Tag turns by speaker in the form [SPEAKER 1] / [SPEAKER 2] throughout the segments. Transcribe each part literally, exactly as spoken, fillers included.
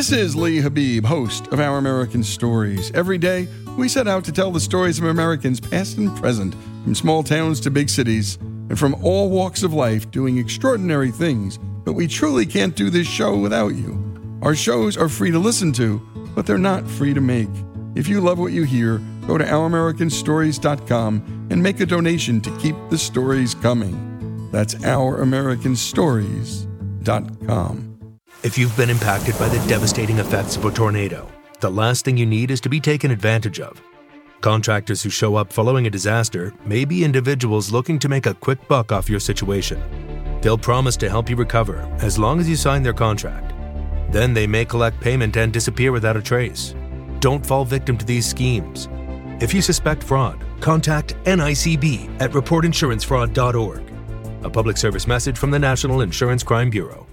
[SPEAKER 1] This is Lee Habib, host of Our American Stories. Every day, we set out to tell the stories of Americans past and present, from small towns to big cities, and from all walks of life doing extraordinary things. But we truly can't do this show without you. Our shows are free to listen to, but they're not free to make. If you love what you hear, go to our american stories dot com and make a donation to keep the stories coming. That's our american stories dot com.
[SPEAKER 2] If you've been impacted by the devastating effects of a tornado, the last thing you need is to be taken advantage of. Contractors who show up following a disaster may be individuals looking to make a quick buck off your situation. They'll promise to help you recover as long as you sign their contract. Then they may collect payment and disappear without a trace. Don't fall victim to these schemes. If you suspect fraud, contact N I C B at report insurance fraud dot org. A public service message from the National Insurance Crime Bureau.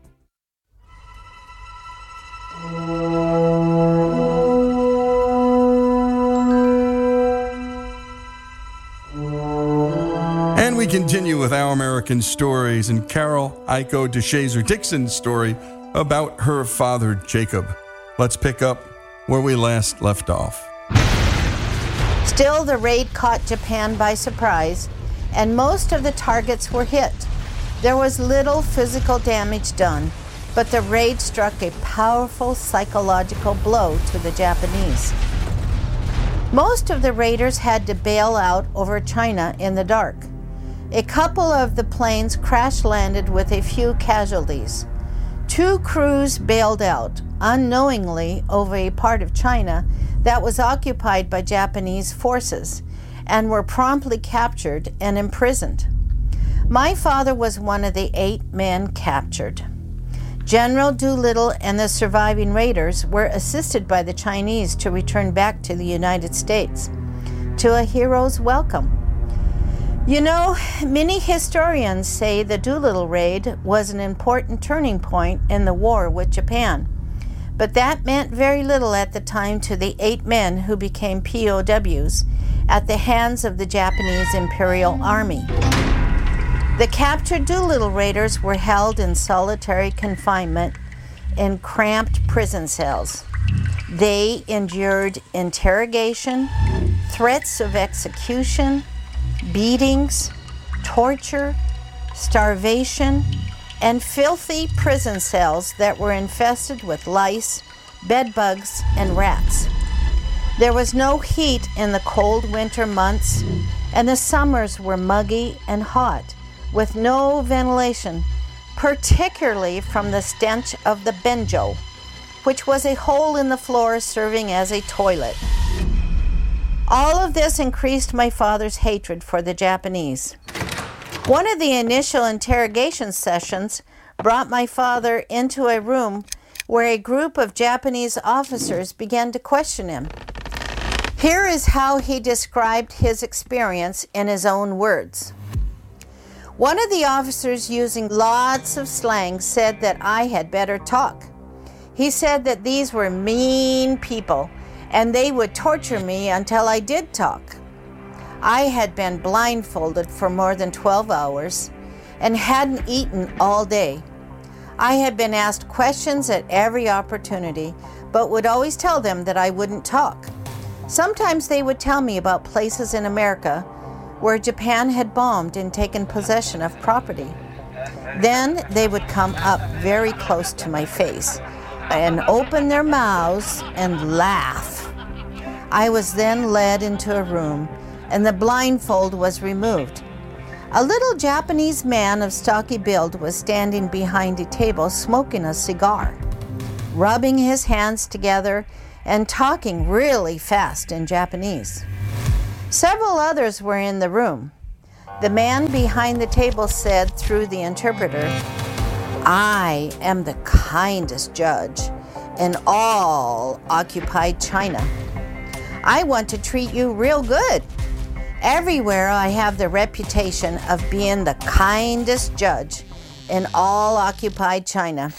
[SPEAKER 1] And we continue with Our American Stories and Carol Iko DeShazer Dixon's story about her father, Jacob. Let's pick up where we last left off.
[SPEAKER 3] Still, the raid caught Japan by surprise, and most of the targets were hit. There was little physical damage done, but the raid struck a powerful psychological blow to the Japanese. Most of the raiders had to bail out over China in the dark. A couple of the planes crash-landed with a few casualties. Two crews bailed out, unknowingly, over a part of China that was occupied by Japanese forces, and were promptly captured and imprisoned. My father was one of the eight men captured. General Doolittle and the surviving raiders were assisted by the Chinese to return back to the United States, to a hero's welcome. You know, many historians say the Doolittle raid was an important turning point in the war with Japan, but that meant very little at the time to the eight men who became P O Ws at the hands of the Japanese Imperial Army. The captured Doolittle raiders were held in solitary confinement in cramped prison cells. They endured interrogation, threats of execution, beatings, torture, starvation, and filthy prison cells that were infested with lice, bedbugs, and rats. There was no heat in the cold winter months, and the summers were muggy and hot, with no ventilation, particularly from the stench of the benjo, which was a hole in the floor serving as a toilet. All of this increased my father's hatred for the Japanese. One of the initial interrogation sessions brought my father into a room where a group of Japanese officers began to question him. Here is how he described his experience in his own words. One of the officers, using lots of slang, said that I had better talk. He said that these were mean people and they would torture me until I did talk. I had been blindfolded for more than twelve hours and hadn't eaten all day. I had been asked questions at every opportunity, but would always tell them that I wouldn't talk. Sometimes they would tell me about places in America where Japan had bombed and taken possession of property. Then they would come up very close to my face and open their mouths and laugh. I was then led into a room, and the blindfold was removed. A little Japanese man of stocky build was standing behind a table smoking a cigar, rubbing his hands together and talking really fast in Japanese. Several others were in the room. The man behind the table said through the interpreter, "I am the kindest judge in all occupied China. I want to treat you real good. Everywhere I have the reputation of being the kindest judge in all occupied China."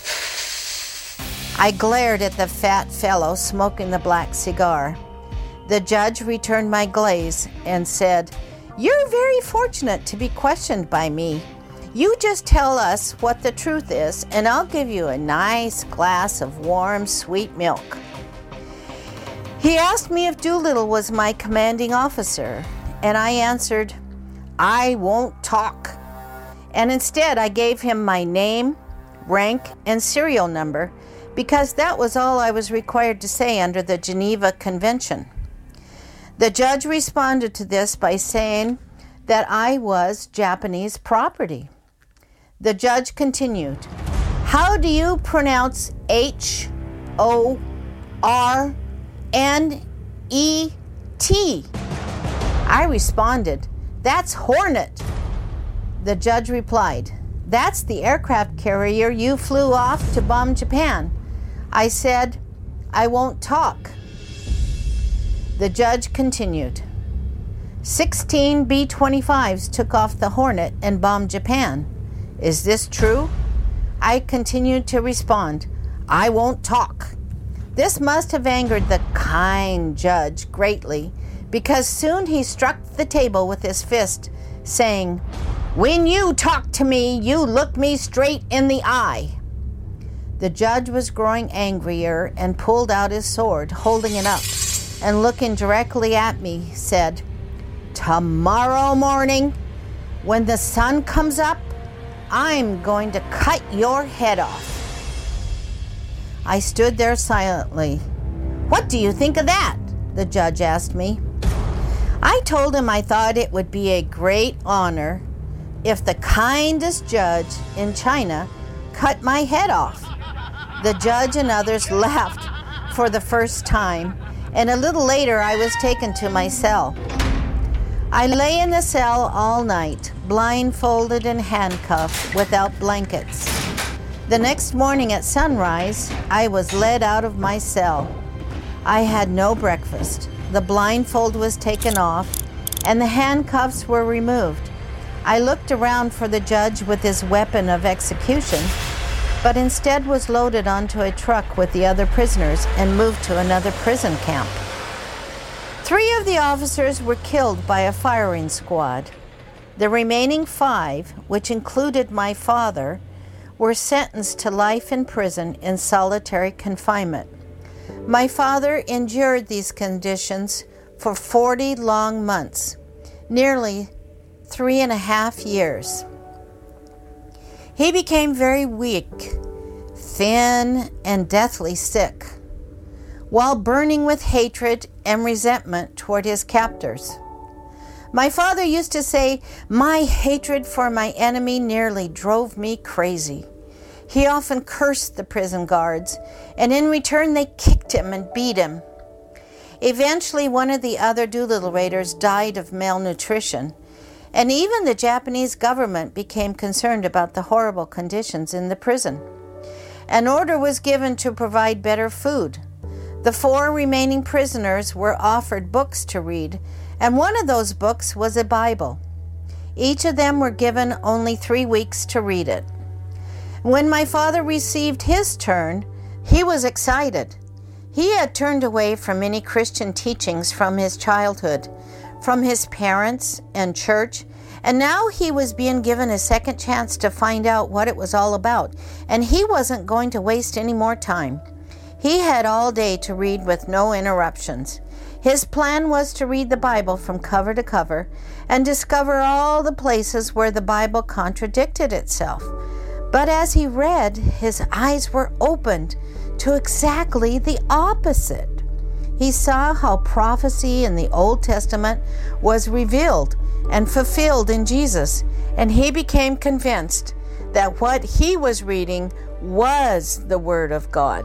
[SPEAKER 3] I glared at the fat fellow smoking the black cigar. The judge returned my glaze and said, "You're very fortunate to be questioned by me. You just tell us what the truth is, and I'll give you a nice glass of warm, sweet milk. He asked me if Doolittle was my commanding officer, and I answered, I won't talk. And instead, I gave him my name, rank, and serial number, because that was all I was required to say under the Geneva Convention. The judge responded to this by saying that I was Japanese property. The judge continued, how do you pronounce H O R N E T? I responded, that's Hornet. The judge replied, that's the aircraft carrier you flew off to bomb Japan. I said, I won't talk. The judge continued, sixteen B twenty-fives took off the Hornet and bombed Japan. Is this true? I continued to respond, I won't talk. This must have angered the kind judge greatly, because soon he struck the table with his fist, saying, when you talk to me, you look me straight in the eye. The judge was growing angrier and pulled out his sword, holding it up, and looking directly at me, said, tomorrow morning, when the sun comes up, I'm going to cut your head off. I stood there silently. What do you think of that? The judge asked me. I told him I thought it would be a great honor if the kindest judge in China cut my head off. The judge and others laughed for the first time, and a little later I was taken to my cell. I lay in the cell all night, blindfolded and handcuffed, without blankets. The next morning at sunrise, I was led out of my cell. I had no breakfast. The blindfold was taken off, and the handcuffs were removed. I looked around for the judge with his weapon of execution, but instead was loaded onto a truck with the other prisoners and moved to another prison camp. Three of the officers were killed by a firing squad. The remaining five, which included my father, were sentenced to life in prison in solitary confinement. My father endured these conditions for forty long months, nearly three and a half years. He became very weak, thin, and deathly sick, while burning with hatred and resentment toward his captors. My father used to say, my hatred for my enemy nearly drove me crazy. He often cursed the prison guards, and in return they kicked him and beat him. Eventually, one of the other Doolittle Raiders died of malnutrition, and even the Japanese government became concerned about the horrible conditions in the prison. An order was given to provide better food. The four remaining prisoners were offered books to read, and one of those books was a Bible. Each of them were given only three weeks to read it. When my father received his turn, he was excited. He had turned away from many Christian teachings from his childhood, from his parents and church, and now he was being given a second chance to find out what it was all about, and he wasn't going to waste any more time. He had all day to read with no interruptions. His plan was to read the Bible from cover to cover and discover all the places where the Bible contradicted itself. But as he read, his eyes were opened to exactly the opposite. He saw how prophecy in the Old Testament was revealed and fulfilled in Jesus, and he became convinced that what he was reading was the Word of God.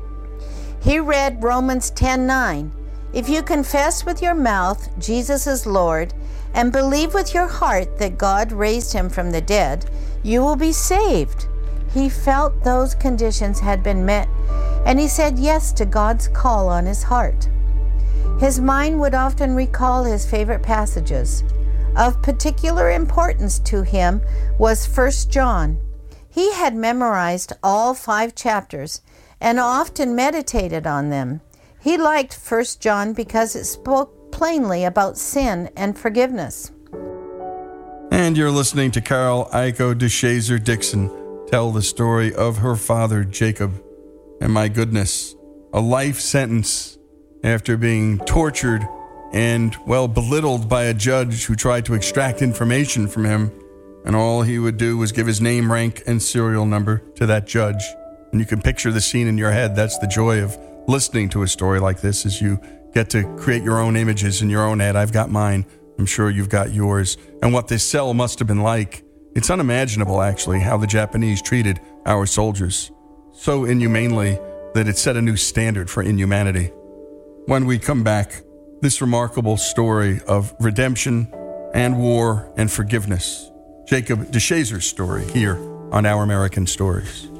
[SPEAKER 3] He read Romans ten nine. If you confess with your mouth Jesus is Lord and believe with your heart that God raised him from the dead, you will be saved. He felt those conditions had been met, and he said yes to God's call on his heart. His mind would often recall his favorite passages. Of particular importance to him was First John. He had memorized all five chapters and often meditated on them. He liked First John because it spoke plainly about sin and forgiveness.
[SPEAKER 1] And you're listening to Carol Eiko DeShazer Dixon tell the story of her father, Jacob. And my goodness, a life sentence after being tortured and, well, belittled by a judge who tried to extract information from him. And all he would do was give his name, rank, and serial number to that judge. And you can picture the scene in your head. That's the joy of listening to a story like this, is you get to create your own images in your own head. I've got mine. I'm sure you've got yours. And what this cell must have been like. It's unimaginable, actually, how the Japanese treated our soldiers. So inhumanely that it set a new standard for inhumanity. When we come back, this remarkable story of redemption and war and forgiveness. Jacob DeShazer's story here on Our American Stories.